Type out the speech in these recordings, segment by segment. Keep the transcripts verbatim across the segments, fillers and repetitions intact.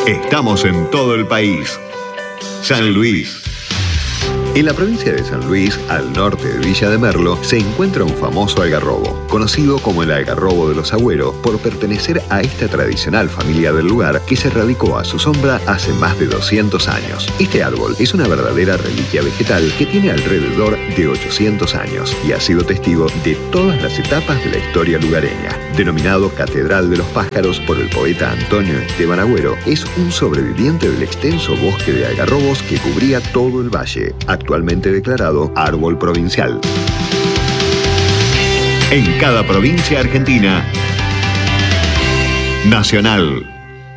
Estamos en todo el país. San Luis. En la provincia de San Luis, al norte de Villa de Merlo, se encuentra un famoso algarrobo, conocido como el algarrobo de los Agüeros por pertenecer a esta tradicional familia del lugar que se radicó a su sombra hace más de doscientos años. Este árbol es una verdadera reliquia vegetal que tiene alrededor de ochocientos años y ha sido testigo de todas las etapas de la historia lugareña. Denominado Catedral de los Pájaros por el poeta Antonio Esteban Agüero, es un sobreviviente del extenso bosque de algarrobos que cubría todo el valle, actualmente declarado árbol provincial. En cada provincia argentina, Nacional.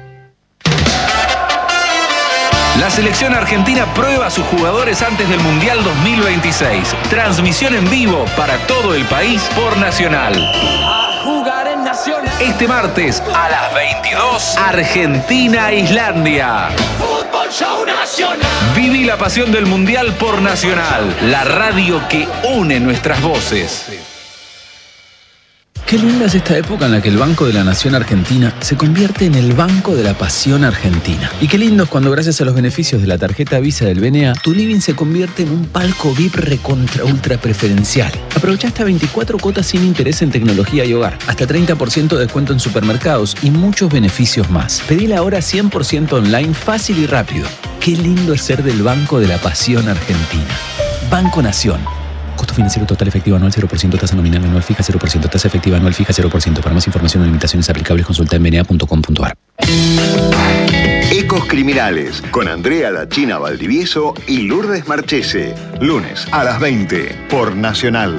La selección argentina prueba a sus jugadores antes del Mundial dos mil veintiséis. Transmisión en vivo para todo el país por Nacional. A jugar en Nacional. Este martes a las veintidós, Argentina-Islandia. Fútbol Show Nacional. Viví la pasión del Mundial por Nacional, la radio que une nuestras voces. Qué linda es esta época en la que el Banco de la Nación Argentina se convierte en el Banco de la Pasión Argentina. Y qué lindo es cuando, gracias a los beneficios de la tarjeta Visa del B N A, tu living se convierte en un palco V I P recontra ultra preferencial. Aprovecha hasta veinticuatro cuotas sin interés en tecnología y hogar, hasta treinta por ciento de descuento en supermercados y muchos beneficios más. Pedila ahora cien por ciento online, fácil y rápido. Qué lindo es ser del Banco de la Pasión Argentina. Banco Nación. Costo financiero total efectivo anual cero por ciento, tasa nominal anual fija cero por ciento, tasa efectiva anual fija cero por ciento. Para más información o limitaciones aplicables, consulta en b n a punto com punto a r. Ecos Criminales, con Andrea La China Valdivieso y Lourdes Marchese. Lunes a las veinte, por Nacional.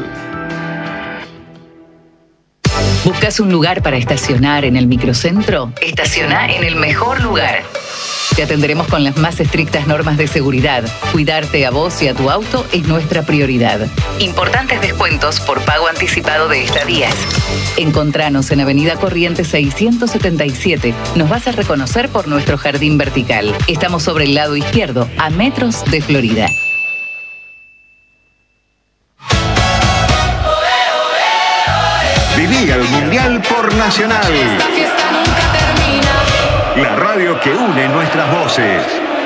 ¿Buscas un lugar para estacionar en el microcentro? Estaciona en el mejor lugar. Te atenderemos con las más estrictas normas de seguridad. Cuidarte a vos y a tu auto es nuestra prioridad. Importantes descuentos por pago anticipado de estadías. Encontranos en Avenida Corrientes seiscientos setenta y siete. Nos vas a reconocer por nuestro jardín vertical. Estamos sobre el lado izquierdo, a metros de Florida. Viví el Mundial por Nacional. Esta fiesta nunca termina. La radio que une nuestras voces.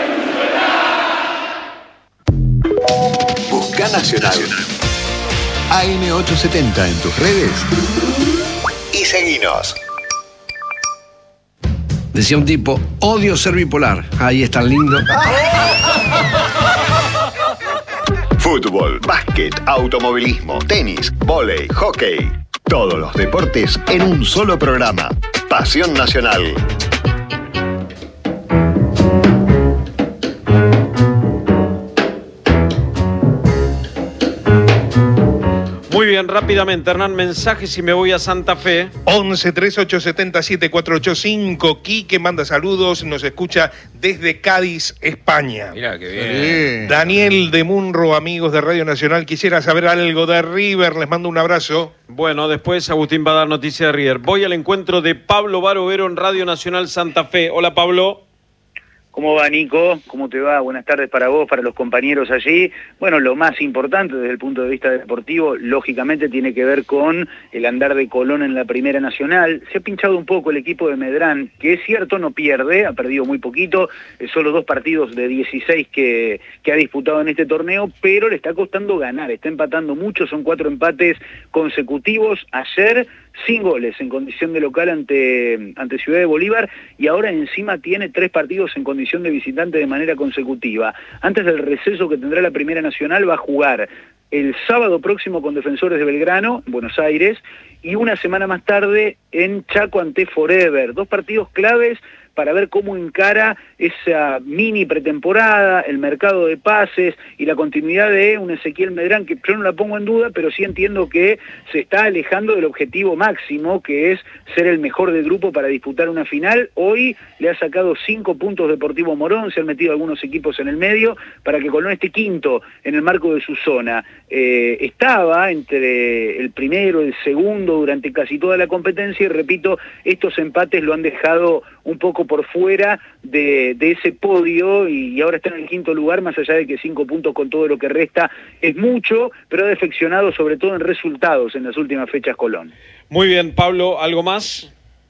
Busca Nacional. A M ochocientos setenta en tus redes y seguinos. Decía un tipo, odio ser bipolar. Ahí es tan lindo. Fútbol, básquet, automovilismo, tenis, vóley, hockey. Todos los deportes en un solo programa. Pasión Nacional. Muy bien, rápidamente, Hernán, mensajes y me voy a Santa Fe. once, treinta y ocho, setenta y siete, cuatrocientos ochenta y cinco. Quique manda saludos, nos escucha desde Cádiz, España. Mirá, qué bien. bien. Daniel de Munro, amigos de Radio Nacional, quisiera saber algo de River, les mando un abrazo. Bueno, después Agustín va a dar noticia de River. Voy al encuentro de Pablo Barovero en Radio Nacional Santa Fe. Hola, Pablo. ¿Cómo va, Nico? ¿Cómo te va? Buenas tardes para vos, para los compañeros allí. Bueno, lo más importante desde el punto de vista deportivo, lógicamente, tiene que ver con el andar de Colón en la Primera Nacional. Se ha pinchado un poco el equipo de Medrán, que es cierto, no pierde, ha perdido muy poquito, eh, solo dos partidos de dieciséis que, que ha disputado en este torneo, pero le está costando ganar, está empatando mucho, son cuatro empates consecutivos. Ayer, sin goles en condición de local ante, ante Ciudad de Bolívar, y ahora encima tiene tres partidos en condición de visitante de manera consecutiva. Antes del receso que tendrá la Primera Nacional, va a jugar el sábado próximo con Defensores de Belgrano, en Buenos Aires, y una semana más tarde en Chaco ante Forever. Dos partidos claves para ver cómo encara esa mini pretemporada, el mercado de pases y la continuidad de un Ezequiel Medrán, que yo no la pongo en duda, pero sí entiendo que se está alejando del objetivo máximo, que es ser el mejor del grupo para disputar una final. Hoy le ha sacado cinco puntos Deportivo Morón, se han metido algunos equipos en el medio, para que Colón esté quinto en el marco de su zona. Eh, estaba entre el primero y el segundo durante casi toda la competencia, y repito, estos empates lo han dejado un poco por fuera de, de ese podio, y, y ahora está en el quinto lugar, más allá de que cinco puntos con todo lo que resta es mucho, pero ha defeccionado sobre todo en resultados en las últimas fechas Colón. Muy bien, Pablo, ¿algo más?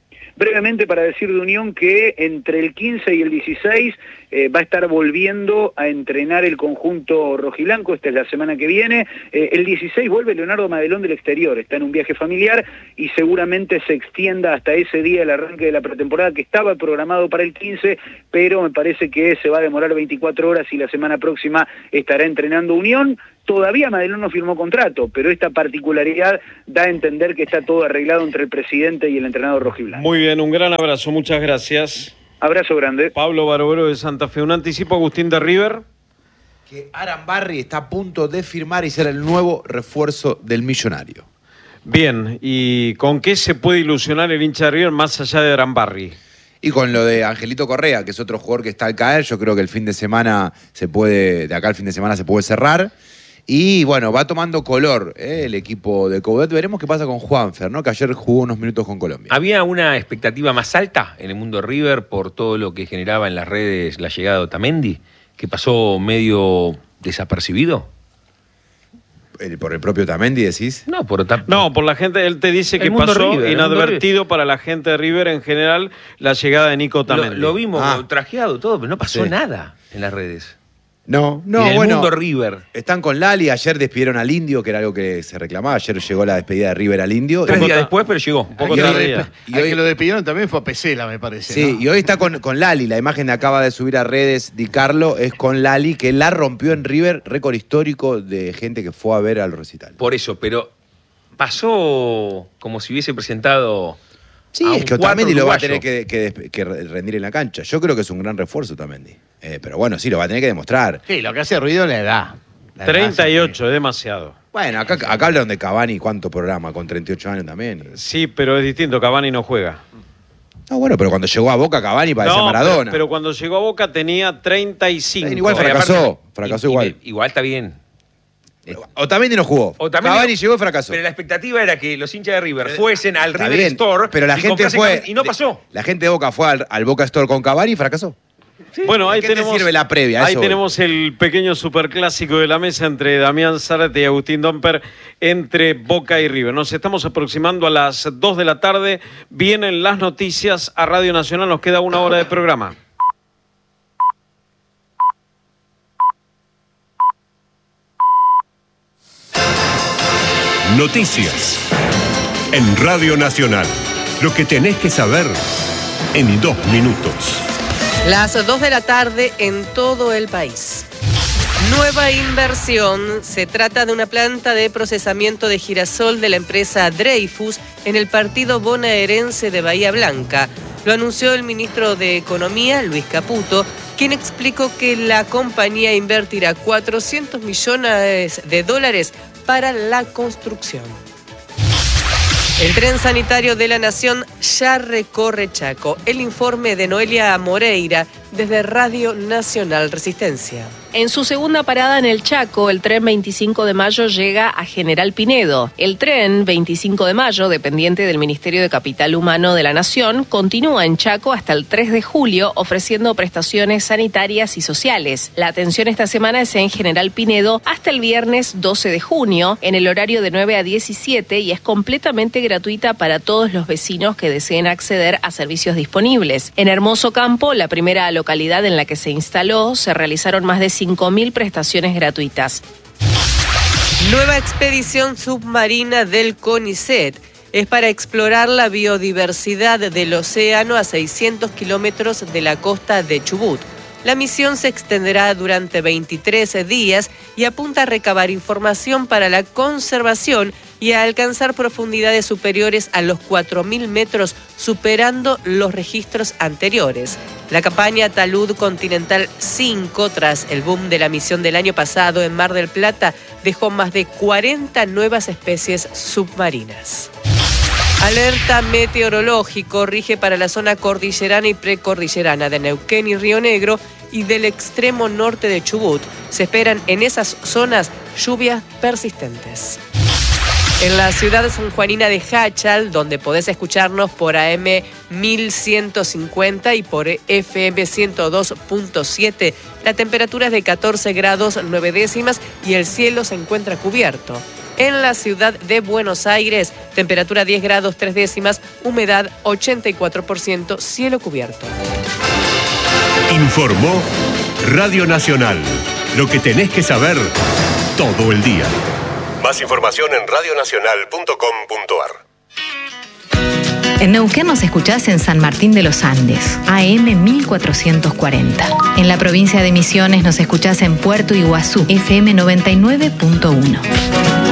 brevemente para decir de Unión que entre el quince y el dieciséis eh, va a estar volviendo a entrenar el conjunto rojiblanco, esta es la semana que viene. Eh, el dieciséis vuelve Leonardo Madelón del exterior, está en un viaje familiar y seguramente se extienda hasta ese día el arranque de la pretemporada que estaba programado para el quince, pero me parece que se va a demorar veinticuatro horas y la semana próxima estará entrenando Unión. Todavía Madelón no firmó contrato, pero esta particularidad da a entender que está todo arreglado entre el presidente y el entrenador rojiblanco. Muy bien, un gran abrazo, muchas gracias. Abrazo grande. Pablo Barovero de Santa Fe. Un anticipo, Agustín de River. Que Arambarri está a punto de firmar y ser el nuevo refuerzo del Millonario. Bien, ¿y con qué se puede ilusionar el hincha de River más allá de Arambarri? Y con lo de Angelito Correa, que es otro jugador que está al caer, yo creo que el fin de semana se puede, de acá al fin de semana se puede cerrar. Y bueno, va tomando color ¿eh? el equipo de Coudet. Veremos qué pasa con Juanfer, ¿no? Que ayer jugó unos minutos con Colombia. ¿Había una expectativa más alta en el mundo de River por todo lo que generaba en las redes la llegada de Otamendi, que pasó medio desapercibido? ¿El, ¿Por el propio Otamendi decís? No, por Otamendi. No, por la gente, él te dice que pasó River, inadvertido para la gente de River en general la llegada de Nico Otamendi. Lo, lo vimos ah. trajeado todo, pero no pasó sí. nada en las redes. No, no, en el bueno, mundo River. Están con Lali, ayer despidieron al Indio, que era algo que se reclamaba, ayer llegó la despedida de River al Indio. Tres días después, pero llegó. Un poco tardía. Y hoy que lo despidieron también fue a Pesela, me parece. Sí, ¿no? y hoy está con, con Lali, la imagen que acaba de subir a redes Di Carlo es con Lali, que la rompió en River, récord histórico de gente que fue a ver al recital. Por eso, pero pasó como si hubiese presentado... Sí, es que Otamendi lo va a tener que, que, que rendir en la cancha. Yo creo que es un gran refuerzo Otamendi. Eh, pero bueno, sí, lo va a tener que demostrar. Sí, lo que hace ruido es la edad. La treinta y ocho, edad, es demasiado. Bueno, acá, acá hablan de Cavani, ¿cuánto programa? Con treinta y ocho años también. Sí, pero es distinto, Cavani no juega. No, bueno, pero cuando llegó a Boca Cavani parecía no, Maradona. Pero, pero cuando llegó a Boca tenía treinta y cinco. Eh, igual fracasó, fracasó y, igual. Y, igual está bien. Otamendi no jugó. Otamendi Cavani no, llegó y fracasó. Pero la expectativa era que los hinchas de River fuesen al Está River bien, Store. pero la y gente fue y no pasó. La gente de Boca fue al, al Boca Store con Cavani y fracasó. Sí. Bueno, ahí ¿Qué tenemos, te sirve la previa? Ahí Eso tenemos el pequeño superclásico de la mesa entre Damián Zárate y Agustín Domper, entre Boca y River. Nos estamos aproximando a las dos de la tarde. Vienen las noticias a Radio Nacional. Nos queda una hora de programa. Noticias en Radio Nacional. Lo que tenés que saber en dos minutos. Las dos de la tarde en todo el país. Nueva inversión. Se trata de una planta de procesamiento de girasol de la empresa Dreyfus en el partido bonaerense de Bahía Blanca. Lo anunció el ministro de Economía, Luis Caputo, quien explicó que la compañía invertirá cuatrocientos millones de dólares para la construcción. El tren sanitario de la Nación ya recorre Chaco. El informe de Noelia Moreira desde Radio Nacional Resistencia. En su segunda parada en el Chaco, el tren veinticinco de mayo llega a General Pinedo. El tren veinticinco de mayo, dependiente del Ministerio de Capital Humano de la Nación, continúa en Chaco hasta el tres de julio, ofreciendo prestaciones sanitarias y sociales. La atención esta semana es en General Pinedo hasta el viernes doce de junio, en el horario de nueve a diecisiete, y es completamente gratuita para todos los vecinos que deseen acceder a servicios disponibles. En Hermoso Campo, la primera localidad en la que se instaló, se realizaron más de cinco mil prestaciones gratuitas. Nueva expedición submarina del CONICET. Es para explorar la biodiversidad del océano a seiscientos kilómetros de la costa de Chubut. La misión se extenderá durante veintitrés días y apunta a recabar información para la conservación y a alcanzar profundidades superiores a los cuatro mil metros, superando los registros anteriores. La campaña Talud Continental cinco, tras el boom de la misión del año pasado en Mar del Plata, dejó más de cuarenta nuevas especies submarinas. Alerta meteorológico rige para la zona cordillerana y precordillerana de Neuquén y Río Negro y del extremo norte de Chubut. Se esperan en esas zonas lluvias persistentes. En la ciudad sanjuanina de Jáchal, donde podés escucharnos por A M mil ciento cincuenta y por F M ciento dos punto siete, la temperatura es de catorce grados nueve décimas y el cielo se encuentra cubierto. En la ciudad de Buenos Aires, temperatura diez grados tres décimas, humedad ochenta y cuatro por ciento, cielo cubierto. Informó Radio Nacional. Lo que tenés que saber todo el día. Más información en radio nacional punto com punto a r. En Neuquén nos escuchás en San Martín de los Andes, A M mil cuatrocientos cuarenta. En la provincia de Misiones nos escuchás en Puerto Iguazú, F M noventa y nueve punto uno.